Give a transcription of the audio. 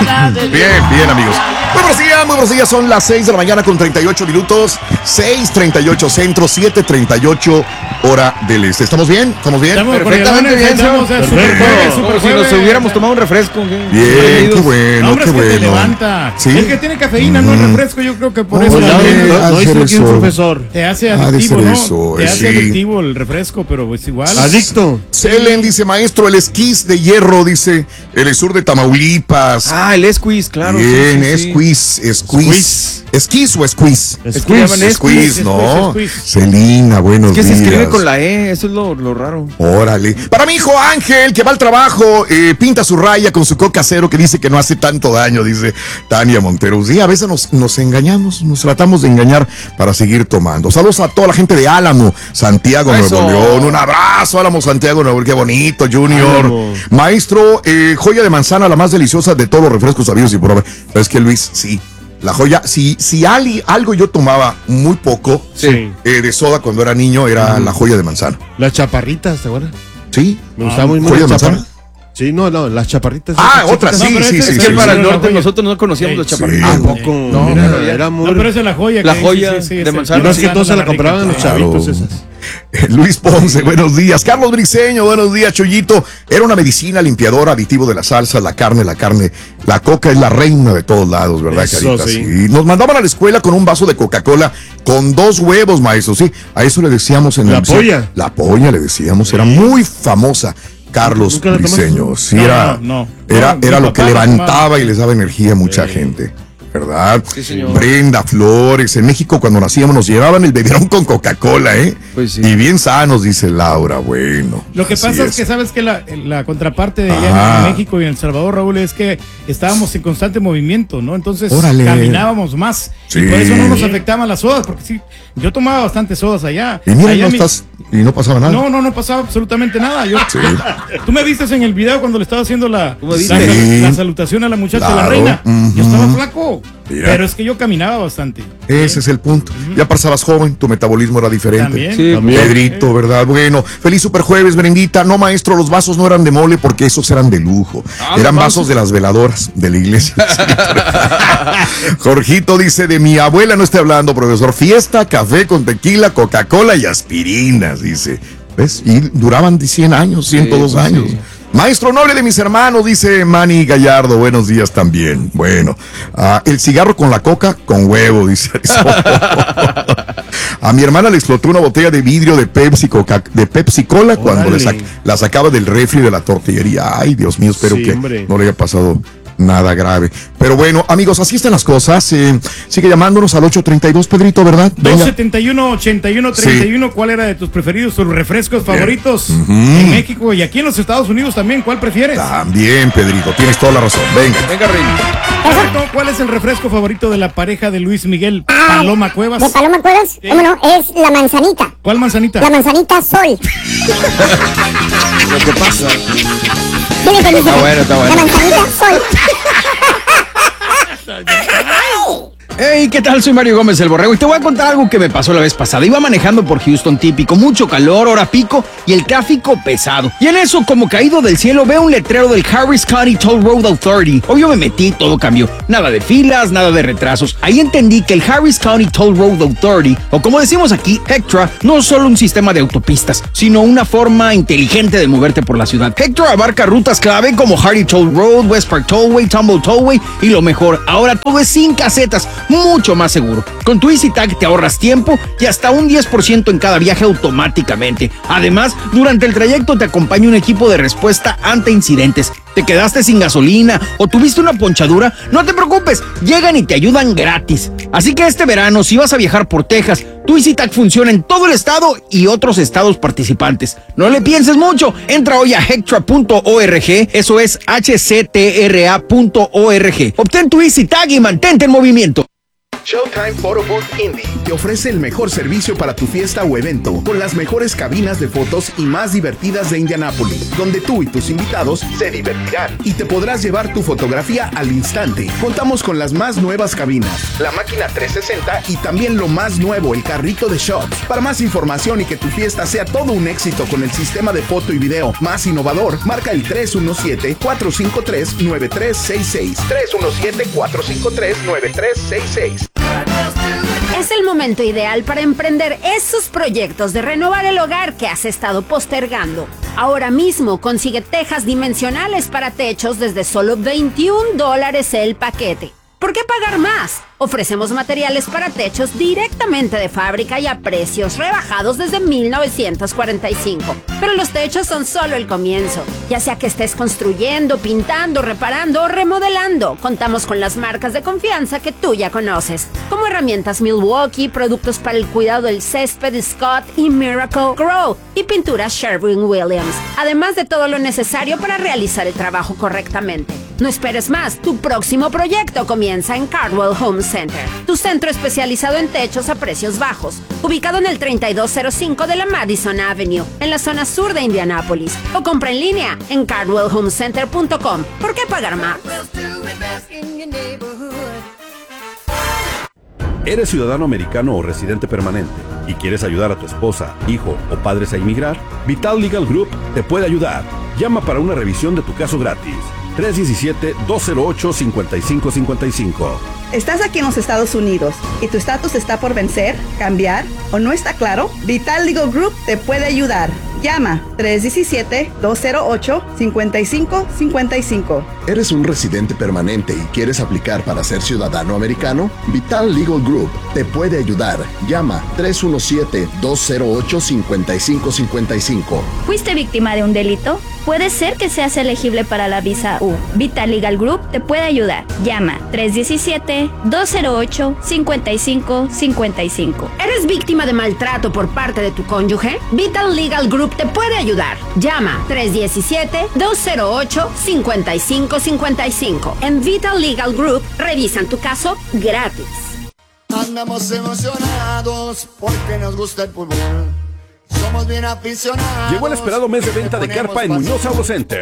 Bien, amigos. Muy buenos días, son las 6 de la mañana con 38 minutos, 6:38 centro, 7:38 hora del este. ¿Estamos bien? ¿Estamos bien? Estamos perfectamente bien. Como si nos hubiéramos tomado un refresco. Bien, qué bueno, qué bueno. Te levanta. ¿Sí? El que tiene cafeína, no el refresco, yo creo que por eso. No hizo aquí un profesor. Te hace adictivo, ¿no? Te hace adictivo el refresco, pero pues igual. Adicto. Selen dice, maestro, el esquís de hierro, dice, el sur de Tamaulipas. Ah, el squeeze, claro. Bien, squeeze. ¿Esquís o squeeze? Squeeze, ¿no? Celina, buenos días. Es que se escribe con la E, eso es lo raro. Órale. Para mi hijo Ángel, que va al trabajo, pinta su raya con su coca cero que dice que no hace tanto daño, dice Tania Montero. Sí, a veces nos engañamos, nos tratamos de engañar para seguir tomando. Saludos a toda la gente de Álamo, Santiago, Nuevo León. Un abrazo, Álamo, Santiago, Nuevo León. Qué bonito, Junior. Álamo. Maestro, joya de manzana, la más deliciosa de todos los refrescos sabidos y por haber. ¿Sabes qué, Luis? Sí. La joya, si algo yo tomaba muy poco de soda cuando era niño, era la joya de manzana. Las chaparritas, ¿te acuerdas? Sí. Me gustaba muy ¿Joya de manzana? Sí, no, las chaparritas. Otra, sí. Es que para el norte nosotros no conocíamos los chaparritos. Sí. Tampoco. No, era muy... No, pero esa es la joya. La joya de manzana. Y más que todos se la compraban los chavitos Claro. esas. Luis Ponce, buenos días. Carlos Briceño, buenos días, Chollito. Era una medicina limpiadora, aditivo de la salsa, la carne. La coca es la reina de todos lados, ¿verdad, Eso, Carita? sí. Nos mandaban a la escuela con un vaso de Coca-Cola con 2 huevos, maestro, sí. A eso le decíamos en La el... polla. La polla le decíamos, era muy famosa. Carlos ¿Nunca la tomaste? Briceño, sí, No. era lo que papá la levantaba tomaba. y les daba energía a mucha gente. ¿Verdad? Sí, señor. Brenda Flores, en México cuando nacíamos nos llevaban el biberón con Coca-Cola, ¿eh? Pues sí. Y bien sanos, dice Laura, bueno. Lo que así pasa es que sabes que la contraparte de allá Ajá. en México y en El Salvador, Raúl, es que estábamos en constante movimiento, ¿no? Entonces Órale. caminábamos más. Sí. Y por eso no nos afectaban las sodas, porque sí, yo tomaba bastantes sodas allá. Y mira, Allá y no pasaba nada. No pasaba absolutamente nada. Sí. Tú me viste en el video cuando le estaba haciendo la Sí. salutación a la muchacha, Claro. la reina. Ujú. Yo estaba flaco, Mira. pero es que yo caminaba bastante. Ese es el punto. Ya pasabas joven, tu metabolismo era diferente. También. Sí. Pedrito, ¿verdad? Bueno, feliz superjueves, Brendita. No, maestro, los vasos no eran de mole porque esos eran de lujo. Eran vasos de las veladoras de la iglesia. Jorgito dice, de mi abuela no estoy hablando, profesor. Fiesta, café con tequila, Coca-Cola y aspirinas, dice. ¿Ves? Y duraban 100 años, 102 años. sí. Maestro, no hable de mis hermanos, dice Manny Gallardo. Buenos días también. Bueno, el cigarro con la coca, con huevo, dice. A mi hermana le explotó una botella de vidrio de Pepsi Cola cuando la sacaba del refri de la tortillería. Ay, Dios mío, espero Sí, que hombre. no le haya pasado nada grave. Pero bueno, amigos, así están las cosas. Sigue llamándonos al 832, Pedrito, ¿verdad? Venga. 271-81-31, ¿cuál era de tus preferidos, tus refrescos favoritos en México y aquí en los Estados Unidos también? ¿Cuál prefieres? También, Pedrito, tienes toda la razón. Venga. Venga, Rey. Perfecto. ¿Cuál es el refresco favorito de la pareja de Luis Miguel Paloma Cuevas? ¿De Paloma Cuevas? Sí. ¿Cómo no? Es la manzanita. ¿Cuál manzanita? La manzanita Sol. Lo que pasa. Dile, Felipe. Está bueno. La manzanita Sol. Hey, ¿qué tal? Soy Mario Gómez el Borrego y te voy a contar algo que me pasó la vez pasada. Iba manejando por Houston típico, mucho calor, hora pico y el tráfico pesado. Y en eso, como caído del cielo, veo un letrero del Harris County Toll Road Authority. Obvio me metí, todo cambió. Nada de filas, nada de retrasos. Ahí entendí que el Harris County Toll Road Authority, o como decimos aquí, HECTRA, no es solo un sistema de autopistas, sino una forma inteligente de moverte por la ciudad. HECTRA abarca rutas clave como Hardy Toll Road, West Park Tollway, Tumble Tollway y lo mejor, ahora todo es sin casetas, mucho más seguro. Con tu EasyTag te ahorras tiempo y hasta un 10% en cada viaje automáticamente. Además, durante el trayecto te acompaña un equipo de respuesta ante incidentes. ¿Te quedaste sin gasolina o tuviste una ponchadura? No te preocupes, llegan y te ayudan gratis. Así que este verano, si vas a viajar por Texas, tu EasyTag funciona en todo el estado y otros estados participantes. No le pienses mucho, entra hoy a hectra.org, eso es hctra.org. Obtén tu EasyTag y mantente en movimiento. Showtime Photo Booth Indie te ofrece el mejor servicio para tu fiesta o evento, con las mejores cabinas de fotos y más divertidas de Indianápolis, donde tú y tus invitados se divertirán y te podrás llevar tu fotografía al instante. Contamos con las más nuevas cabinas, la máquina 360 y también lo más nuevo, el carrito de shots. Para más información y que tu fiesta sea todo un éxito con el sistema de foto y video más innovador, marca el 317-453-9366. 317-453-9366. Es el momento ideal para emprender esos proyectos de renovar el hogar que has estado postergando. Ahora mismo consigue tejas dimensionales para techos desde solo $21 el paquete. ¿Por qué pagar más? Ofrecemos materiales para techos directamente de fábrica y a precios rebajados desde 1945. Pero los techos son solo el comienzo. Ya sea que estés construyendo, pintando, reparando o remodelando, contamos con las marcas de confianza que tú ya conoces, como herramientas Milwaukee, productos para el cuidado del césped Scott y Miracle Grow, y pinturas Sherwin-Williams, además de todo lo necesario para realizar el trabajo correctamente. No esperes más, tu próximo proyecto comienza en Cardwell Home Center, tu centro especializado en techos a precios bajos, ubicado en el 3205 de la Madison Avenue, en la zona sur de Indianápolis, o compra en línea en cardwellhomecenter.com. ¿Por qué pagar más? ¿Eres ciudadano americano o residente permanente y quieres ayudar a tu esposa, hijo o padres a inmigrar? Vital Legal Group te puede ayudar. Llama para una revisión de tu caso gratis. 317-208-5555. ¿Estás aquí en los Estados Unidos y tu estatus está por vencer, cambiar o no está claro? Vital Legal Group te puede ayudar. Llama 317-208-5555. ¿Eres un residente permanente y quieres aplicar para ser ciudadano americano? Vital Legal Group te puede ayudar. Llama 317-208-5555. ¿Fuiste víctima de un delito? Puede ser que seas elegible para la visa U. Vital Legal Group te puede ayudar. Llama 317-208-5555. ¿Eres víctima de maltrato por parte de tu cónyuge? Vital Legal Group te puede ayudar. Llama 317-208-5555. En Vital Legal Group revisan tu caso gratis. Andamos emocionados porque nos gusta el fútbol. Somos bien aficionados. Llegó el esperado mes de venta de carpa en Muñoz Auto Center.